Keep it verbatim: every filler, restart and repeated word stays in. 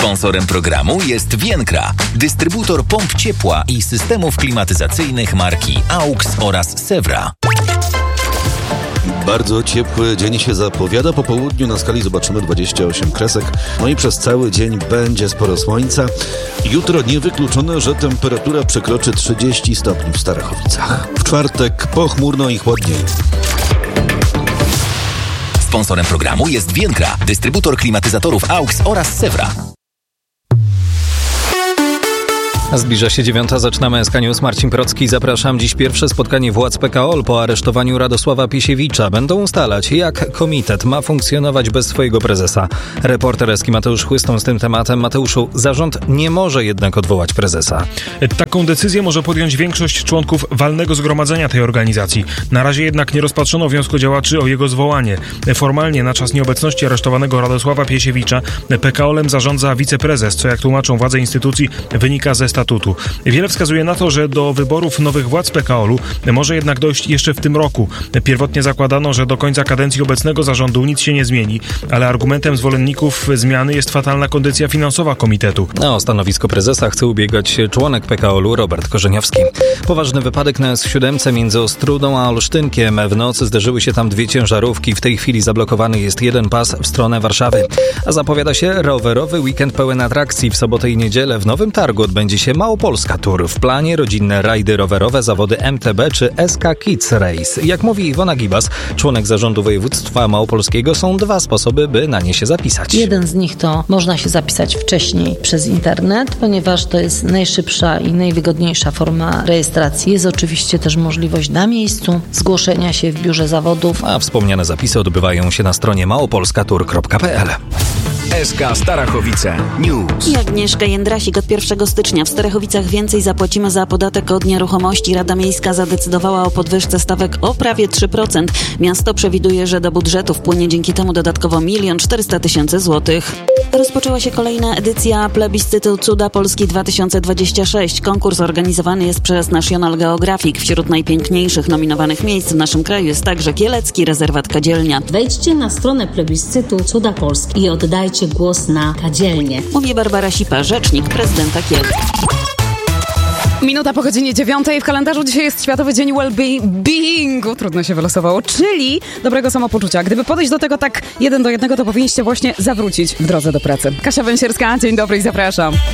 Sponsorem programu jest Vienkra, dystrybutor pomp ciepła i systemów klimatyzacyjnych marki AUX oraz Sewra. Bardzo ciepły dzień się zapowiada. Po południu na skali zobaczymy dwadzieścia osiem kresek. No i przez cały dzień będzie sporo słońca. Jutro niewykluczone, że temperatura przekroczy trzydzieści stopni w Starachowicach. W czwartek pochmurno i chłodniej. Sponsorem programu jest Vienkra, dystrybutor klimatyzatorów AUX oraz Sewra. Zbliża się dziewiąta, zaczynamy S K News. Marcin Procki, zapraszam. Dziś pierwsze spotkanie władz P K O L po aresztowaniu Radosława Piesiewicza. Będą ustalać, jak komitet ma funkcjonować bez swojego prezesa. Reporter Eski Mateusz Chłystą z tym tematem. Mateuszu, zarząd nie może jednak odwołać prezesa. Taką decyzję może podjąć większość członków walnego zgromadzenia tej organizacji. Na razie jednak nie rozpatrzono wniosku działaczy o jego zwołanie. Formalnie na czas nieobecności aresztowanego Radosława Piesiewicza P K O L-em zarządza wiceprezes, co jak tłumaczą władze instytucji wynika ze statutu. Wiele wskazuje na to, że do wyborów nowych władz P K O L-u może jednak dojść jeszcze w tym roku. Pierwotnie zakładano, że do końca kadencji obecnego zarządu nic się nie zmieni, ale argumentem zwolenników zmiany jest fatalna kondycja finansowa komitetu. O stanowisko prezesa chce ubiegać się członek P K O L-u Robert Korzeniowski. Poważny wypadek na S siedem między Ostrudą a Olsztynkiem. W nocy zderzyły się tam dwie ciężarówki. W tej chwili zablokowany jest jeden pas w stronę Warszawy. A zapowiada się rowerowy weekend pełen atrakcji. W sobotę i niedzielę w Nowym Targu odbędzie się Małopolska Tour. W planie rodzinne rajdy rowerowe, zawody M T B czy S K Kids Race. Jak mówi Iwona Gibas, członek zarządu województwa małopolskiego, są dwa sposoby, by na nie się zapisać. Jeden z nich to można się zapisać wcześniej przez internet, ponieważ to jest najszybsza i najwygodniejsza forma rejestracji. Jest oczywiście też możliwość na miejscu zgłoszenia się w biurze zawodów. A wspomniane zapisy odbywają się na stronie małopolska tour kropka p l. S K Starachowice News. I Agnieszka Jędrasik. Od pierwszego stycznia w Starachowicach więcej zapłacimy za podatek od nieruchomości. Rada Miejska zadecydowała o podwyżce stawek o prawie trzy procent. Miasto przewiduje, że do budżetu wpłynie dzięki temu dodatkowo milion czterysta tysięcy złotych. Rozpoczęła się kolejna edycja plebiscytu Cuda Polski dwa tysiące dwadzieścia sześć. Konkurs organizowany jest przez National Geographic. Wśród najpiękniejszych nominowanych miejsc w naszym kraju jest także Kielecki Rezerwat Kadzielnia. Wejdźcie na stronę plebiscytu Cuda Polski i oddajcie głos na Kadzielnię. Mówi Barbara Sipa, rzecznik prezydenta Kielc. Minuta po godzinie dziewiątej. W kalendarzu dzisiaj jest Światowy Dzień Well-Beingu. Trudno się wylosowało. Czyli dobrego samopoczucia. Gdyby podejść do tego tak jeden do jednego, to powinniście właśnie zawrócić w drodze do pracy. Kasia Węsierska, dzień dobry i zapraszam.